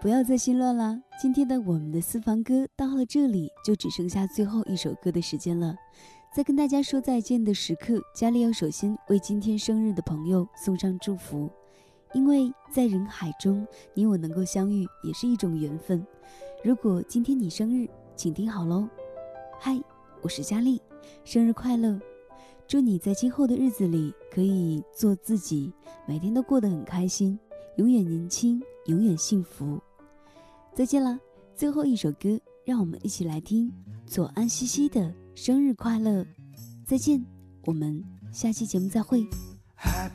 不要再心乱了，今天的我们的私房歌到了这里就只剩下最后一首歌的时间了。在跟大家说再见的时刻，佳丽要首先为今天生日的朋友送上祝福，因为在人海中你我能够相遇也是一种缘分。如果今天你生日，请听好喽。嗨，我是佳丽，生日快乐！祝你在今后的日子里可以做自己，每天都过得很开心，永远年轻，永远幸福。再见了，最后一首歌，让我们一起来听左安西西的生日快乐。再见，我们下期节目再会。